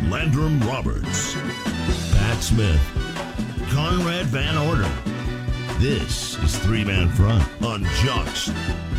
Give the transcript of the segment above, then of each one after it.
Landrum Roberts, Pat Smith, Conrad Van Order. This is Three Man Front on Jocks.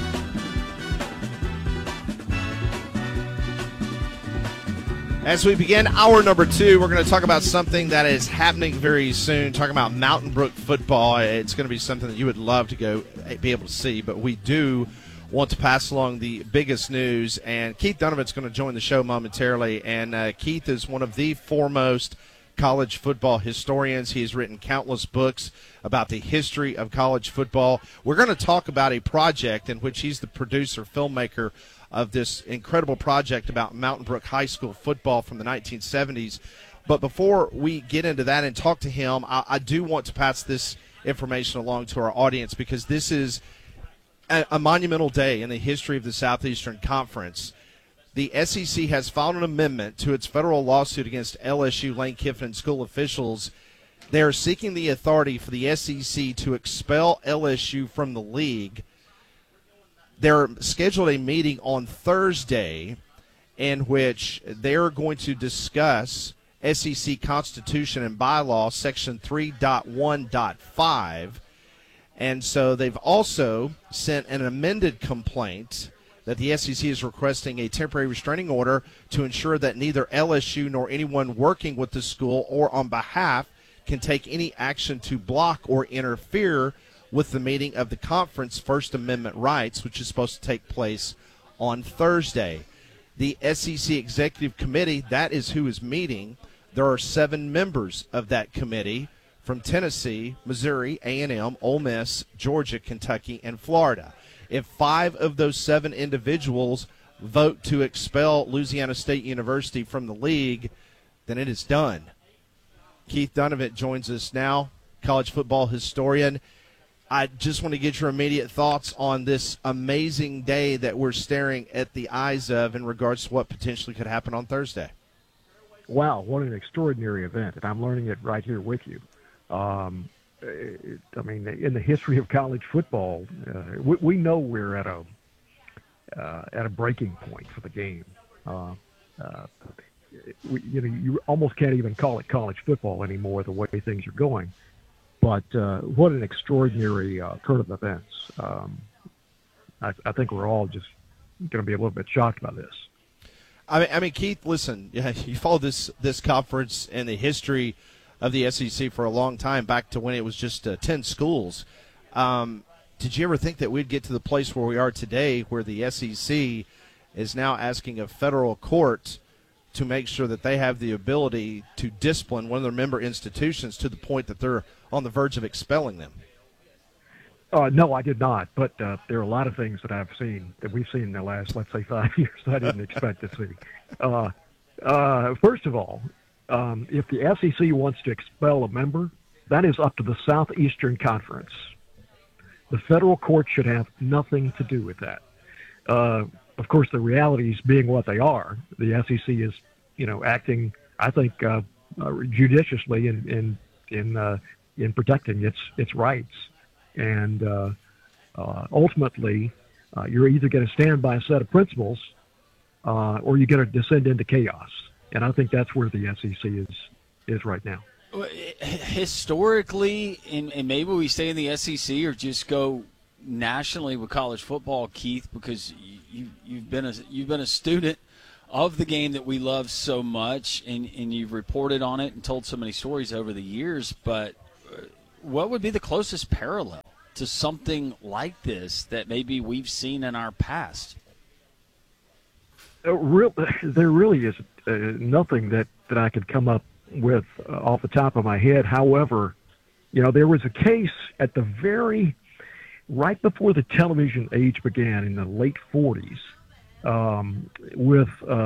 As we begin hour number 2, we're going to talk about something that is happening very soon, talking about Mountain Brook football. It's going to be something that you would love to go be able to see, but we do want to pass along the biggest news, and Keith Dunavant's going to join the show momentarily, and Keith is one of the foremost college football historians. He's written countless books about the history of college football. We're going to talk about a project in which he's the producer, filmmaker of this incredible project about Mountain Brook High School football from the 1970s. But before we get into that and talk to him, I do want to pass this information along to our audience, because this is a monumental day in the history of the Southeastern Conference. The SEC has filed an amendment to its federal lawsuit against LSU, Lane Kiffin, and school officials. They are seeking the authority for the SEC to expel LSU from the league. They're scheduled a meeting on Thursday in which they're going to discuss SEC Constitution and Bylaw, Section 3.1.5. And so they've also sent an amended complaint that the SEC is requesting a temporary restraining order to ensure that neither LSU nor anyone working with the school or on behalf can take any action to block or interfere with the meeting of the conference First Amendment rights, which is supposed to take place on Thursday. The SEC Executive Committee, that is who is meeting. There are 7 members of that committee from Tennessee, Missouri, A&M, Ole Miss, Georgia, Kentucky, and Florida. If 5 of those 7 individuals vote to expel Louisiana State University from the league, then it is done. Keith Dunavant joins us now, college football historian. I just want to get your immediate thoughts on this amazing day that we're staring at the eyes of in regards to what potentially could happen on Thursday. Wow, what an extraordinary event, and I'm learning it right here with you. I mean, in the history of college football, we know we're at a breaking point for the game. You almost can't even call it college football anymore the way things are going. But what an extraordinary turn of events. I think we're all just going to be a little bit shocked by this. I mean, Keith, listen, you follow this conference and the history of the SEC for a long time, back to when it was just 10 schools. Did you ever think that we'd get to the place where we are today, where the SEC is now asking a federal court to make sure that they have the ability to discipline one of their member institutions to the point that they're on the verge of expelling them? No, I did not. But there are a lot of things that we've seen in the last, let's say, 5 years that I didn't expect to see. First of all, if the SEC wants to expel a member, that is up to the Southeastern Conference. The federal court should have nothing to do with that. Of course, the realities being what they are, the SEC is, acting, I think, judiciously in protecting its rights, and ultimately, you're either going to stand by a set of principles, or you're going to descend into chaos. And I think that's where the SEC is right now. Historically, and maybe we stay in the SEC or just go nationally with college football, Keith, because you've been a student of the game that we love so much, and you've reported on it and told so many stories over the years. But what would be the closest parallel to something like this that maybe we've seen in our past? There really is nothing that I could come up with off the top of my head. However, there was a case at the right before the television age began in the late 40s, with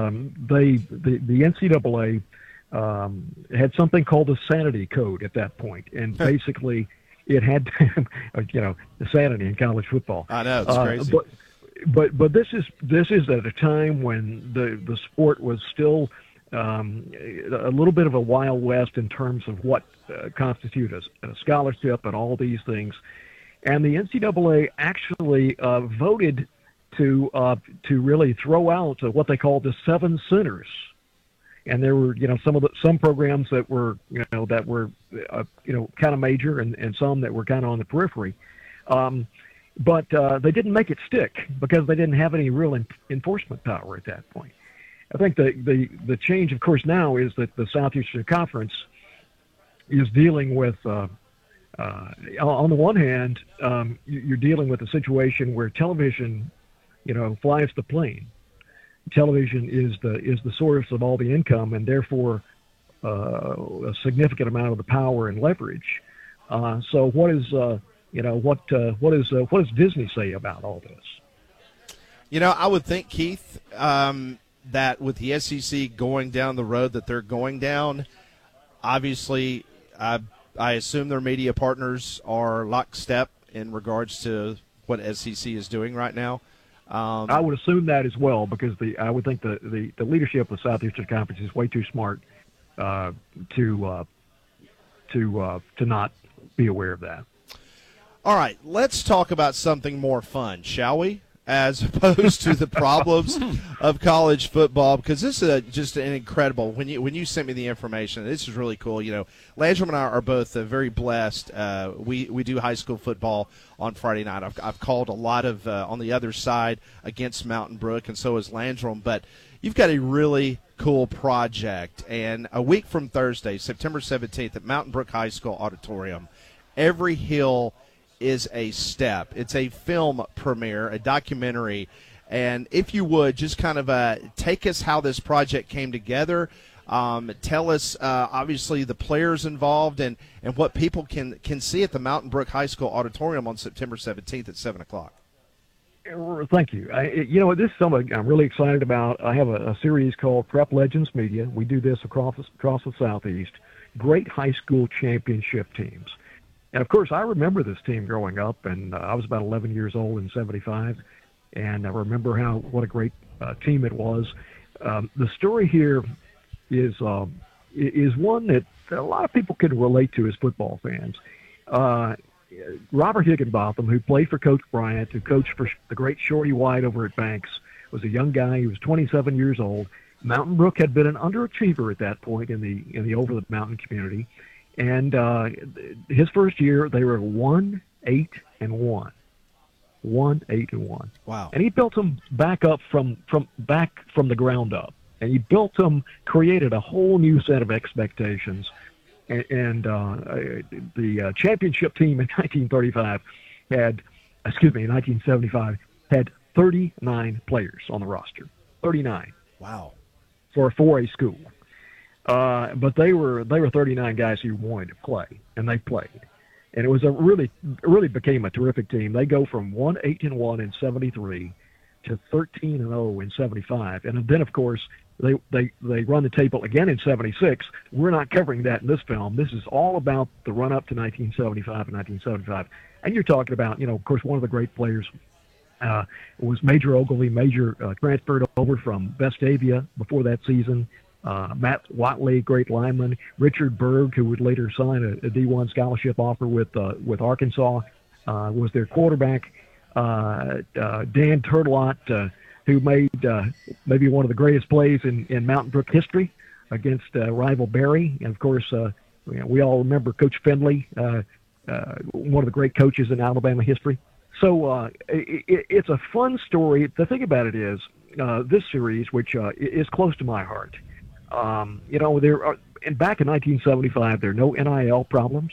the NCAA had something called the Sanity Code at that point, and basically it had the sanity in college football. I know, it's crazy. But this is at a time when the sport was still a little bit of a Wild West in terms of what constituted a scholarship and all these things. And the NCAA actually voted to really throw out what they called the seven sinners. and there were some programs that were kind of major, and some that were kind of on the periphery. But they didn't make it stick because they didn't have any real enforcement power at that point. I think the change, of course, now is that the Southeastern Conference is dealing with, on the one hand, you're dealing with a situation where television, flies the plane. Television is the source of all the income, and therefore a significant amount of the power and leverage. So what does Disney say about all this? I would think, Keith, that with the SEC going down the road that they're going down, obviously, I assume their media partners are lockstep in regards to what SEC is doing right now. I would assume that as well, because I would think the leadership of the Southeastern Conference is way too smart to not be aware of that. All right, let's talk about something more fun, shall we? As opposed to the problems of college football, because this is just an incredible. When you sent me the information, this is really cool. Landrum and I are both very blessed. We do high school football on Friday night. I've called a lot of on the other side against Mountain Brook, and so has Landrum. But you've got a really cool project, and a week from Thursday, September 17th, at Mountain Brook High School Auditorium, Every Hill is a step. It's a film premiere, a documentary, and if you would, just kind of take us how this project came together. Tell us, obviously, the players involved and what people can see at the Mountain Brook High School Auditorium on September 17th at 7 o'clock. Thank you. This is something I'm really excited about. I have a series called Prep Legends Media. We do this across the Southeast. Great high school championship teams. And, of course, I remember this team growing up, and I was about 11 years old in '75, and I remember what a great team it was. The story here is one that a lot of people can relate to as football fans. Robert Higginbotham, who played for Coach Bryant, who coached for the great Shorty White over at Banks, was a young guy. He was 27 years old. Mountain Brook had been an underachiever at that point in the over the mountain community. And his first year, they were 1-8-1. 1-8-1. Wow! And he built them back up from the ground up, and he created a whole new set of expectations. And the championship team in 1975 in 1975 had 39 players on the roster. 39. Wow! For a 4A school. But they were 39 guys who wanted to play, and they played. And it was really became a terrific team. They go from 1-8-1 in '73 to 13-0 in '75, and then of course they run the table again in '76. We're not covering that in this film. This is all about the run up to 1975 and 1975. And you're talking about, of course, one of the great players was Major Ogilvy. Major transferred over from Vestavia before that season. Matt Watley, great lineman. Richard Berg, who would later sign a D1 scholarship offer with Arkansas, was their quarterback. Dan Turtelot, who made maybe one of the greatest plays in Mountain Brook history against rival Barry. And, of course, we all remember Coach Findley, one of the great coaches in Alabama history. So it's a fun story. The thing about it is this series, which is close to my heart, there are, and back in 1975, there are no NIL problems.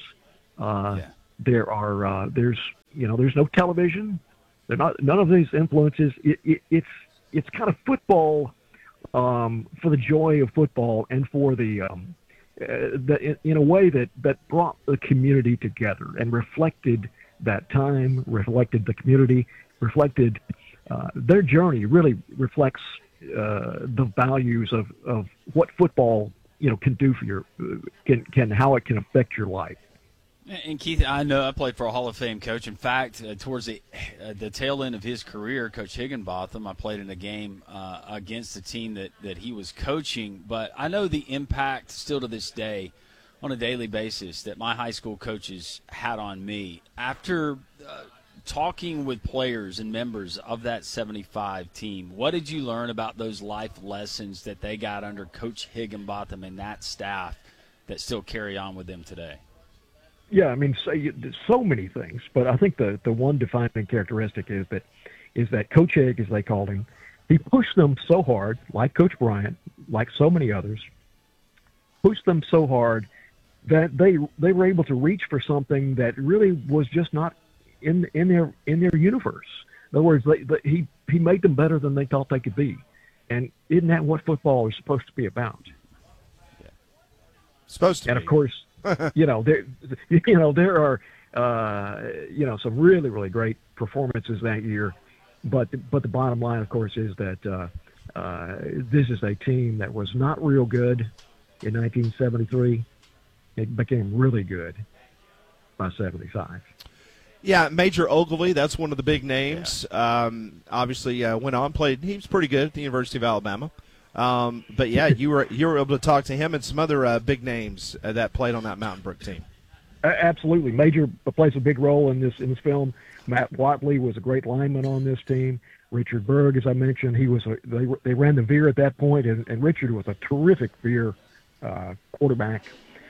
There's no television. None of these influences. It's kind of football for the joy of football and for in a way that brought the community together and reflected that time, reflected the community, reflected their journey. Really reflects the values of what football can do for how it can affect your life. And Keith, I know I played for a Hall of Fame coach. In fact, towards the tail end of his career, Coach Higginbotham, I played in a game against the team that he was coaching. But I know the impact still to this day, on a daily basis, that my high school coaches had on me. After talking with players and members of that 75 team, what did you learn about those life lessons that they got under Coach Higginbotham and that staff that still carry on with them today? Yeah, I mean, so many things, but I think the one defining characteristic is that Coach Higg, as they called him, he pushed them so hard, like Coach Bryant, like so many others, pushed them so hard that they were able to reach for something that really was just not in their universe. In other words, he made them better than they thought they could be, and isn't that what football is supposed to be about? Yeah. Supposed to. And be. Of course, there are some really, really great performances that year, but the bottom line, of course, is that this is a team that was not real good in 1973. It became really good by 75. Yeah, Major Ogilvy, that's one of the big names. Yeah. Obviously, went on, played. He was pretty good at the University of Alabama. But yeah, you were able to talk to him and some other big names that played on that Mountain Brook team. Absolutely, Major plays a big role in this film. Matt Watley was a great lineman on this team. Richard Berg, as I mentioned, they ran the veer at that point, and Richard was a terrific veer quarterback.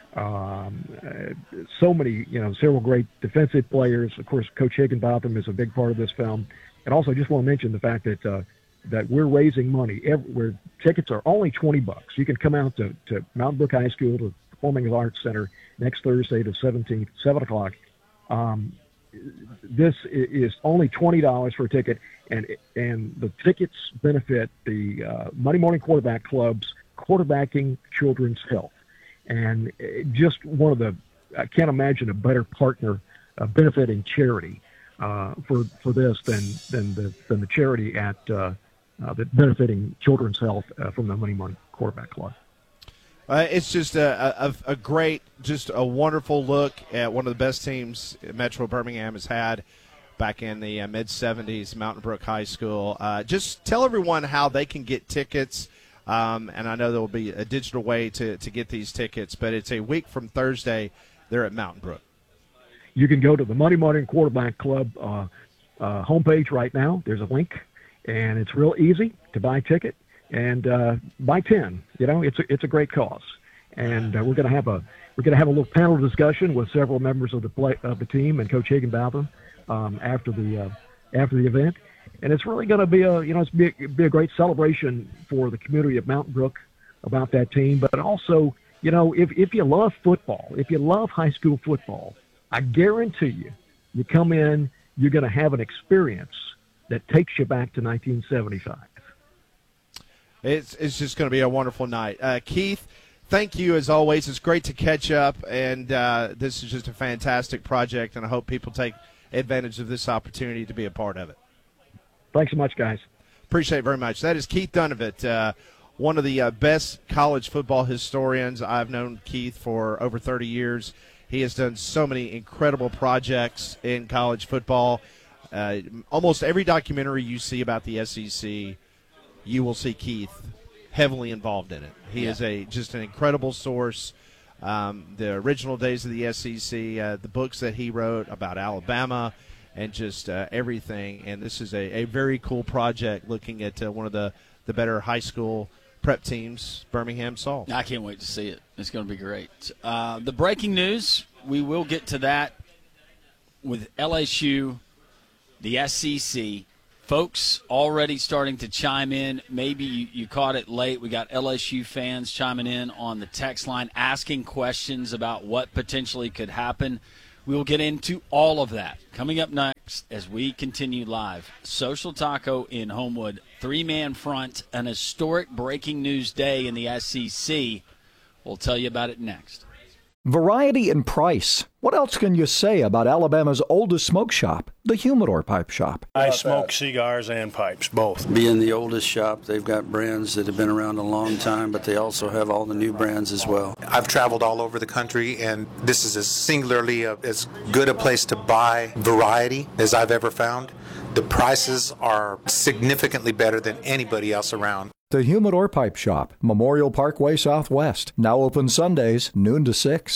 So many, several great defensive players. Of course, Coach Higginbotham is a big part of this film. And also, I just want to mention the fact that we're raising money. Where tickets are only $20. You can come out to Mountain Brook High School, to Performing Arts Center, next Thursday, the 17th, 7 o'clock. This is only $20 for a ticket, and the tickets benefit the Monday Morning Quarterback Club's Quarterbacking Children's Health. And just one of I can't imagine a better partner benefiting charity for this than the charity at the benefiting children's health from the Monday Morning Quarterback Club. It's just a great, just a wonderful look at one of the best teams Metro Birmingham has had back in the mid-'70s, Mountain Brook High School. Just tell everyone how they can get tickets. And I know there will be a digital way to get these tickets, but it's a week from Thursday there at Mountain Brook. You can go to the Monday Morning Quarterback Club homepage right now. There's a link, and it's real easy to buy a ticket. And buy 10. It's a great cause. And we're going to have a little panel discussion with several members of the team and Coach Higginbotham after the event. And it's really going to be a great celebration for the community of Mountain Brook about that team. But also, if you love football, if you love high school football, I guarantee you come in, you're going to have an experience that takes you back to 1975. It's just going to be a wonderful night. Keith, thank you as always. It's great to catch up, and this is just a fantastic project, and I hope people take advantage of this opportunity to be a part of it. Thanks so much, guys. Appreciate it very much. That is Keith Dunavant, one of the best college football historians. I've known Keith for over 30 years. He has done so many incredible projects in college football. Almost every documentary you see about the SEC, you will see Keith heavily involved in it. He is just an incredible source. The original days of the SEC, the books that he wrote about Alabama, and just everything. And this is a very cool project looking at one of the better high school prep teams Birmingham saw. I can't wait to see it. It's going to be great. The breaking news, we will get to that with LSU, the SEC. Folks already starting to chime in. Maybe you caught it late. We got LSU fans chiming in on the text line, asking questions about what potentially could happen. We will get into all of that coming up next as we continue live. Social Taco in Homewood, three-man front, an historic breaking news day in the SEC. We'll tell you about it next. Variety and price. What else can you say about Alabama's oldest smoke shop, the Humidor Pipe Shop? I smoke cigars and pipes, both. Being the oldest shop, they've got brands that have been around a long time, but they also have all the new brands as well. I've traveled all over the country, and this is singularly as good a place to buy variety as I've ever found. The prices are significantly better than anybody else around. The Humidor Pipe Shop, Memorial Parkway Southwest. Now open Sundays, noon to 6.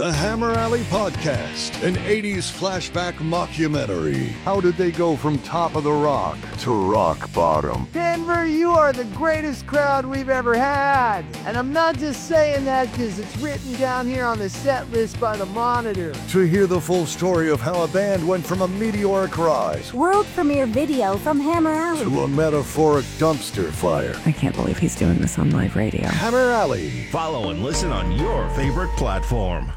The Hammer Alley Podcast, an 80s flashback mockumentary. How did they go from top of the rock to rock bottom? Denver, you are the greatest crowd we've ever had. And I'm not just saying that because it's written down here on the set list by the Monitor. To hear the full story of how a band went from a meteoric rise, world premiere video from Hammer Alley, to a metaphoric dumpster fire. I can't believe he's doing this on live radio. Hammer Alley. Follow and listen on your favorite platform.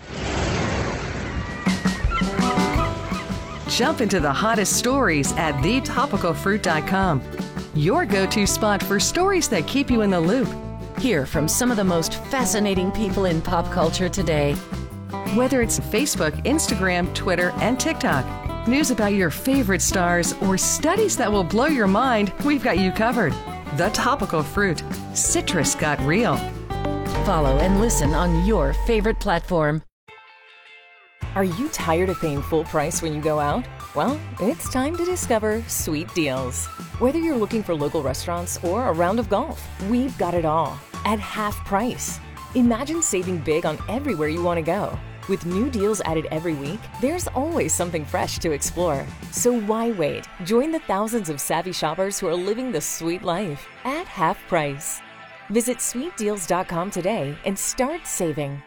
Jump into the hottest stories at thetopicalfruit.com. Your go-to spot for stories that keep you in the loop. Hear from some of the most fascinating people in pop culture today. Whether it's Facebook, Instagram, Twitter, and TikTok, news about your favorite stars, or studies that will blow your mind, we've got you covered. The Topical Fruit. Citrus got real. Follow and listen on your favorite platform. Are you tired of paying full price when you go out? Well, it's time to discover Sweet Deals. Whether you're looking for local restaurants or a round of golf, we've got it all at half price. Imagine saving big on everywhere you want to go. With new deals added every week, there's always something fresh to explore. So why wait? Join the thousands of savvy shoppers who are living the sweet life at half price. Visit sweetdeals.com today and start saving.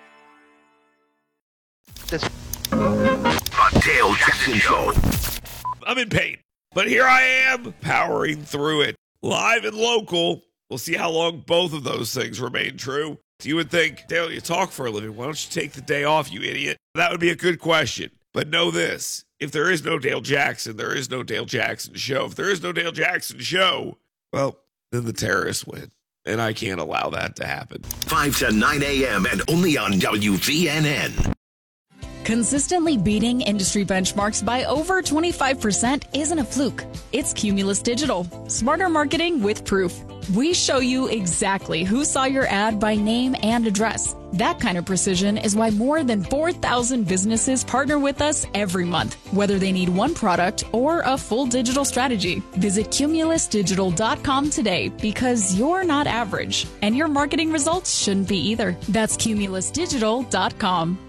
The Dale Jackson Show. I'm in pain, but here I am, powering through it. Live and local. We'll see how long both of those things remain true. You would think, Dale, you talk for a living. Why don't you take the day off, you idiot? That would be a good question. But know this. If there is no Dale Jackson, there is no Dale Jackson Show. If there is no Dale Jackson Show, well, then the terrorists win. And I can't allow that to happen. 5 to 9 a.m. and only on WVNN. Consistently beating industry benchmarks by over 25% isn't a fluke. It's Cumulus Digital. Smarter marketing with proof. We show you exactly who saw your ad by name and address. That kind of precision is why more than 4,000 businesses partner with us every month, whether they need one product or a full digital strategy. Visit cumulusdigital.com today because you're not average, and your marketing results shouldn't be either. That's cumulusdigital.com.